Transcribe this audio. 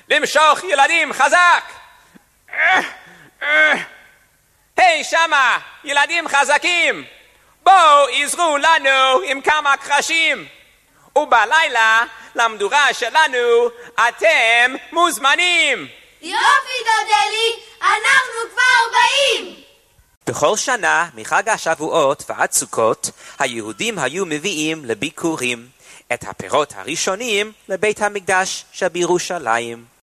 למשוך ילדים חזק! היי שמה, ילדים חזקים! בואו עזרו לנו עם כמה קרשים! ובלילה, למדורה שלנו, אתם מוזמנים! יופי דודלי, אנחנו כבר באים! בכל שנה, מחג השבועות ועד סוכות, היהודים היו מביאים לביקורים את הפירות הראשונים לבית המקדש שבירושלים.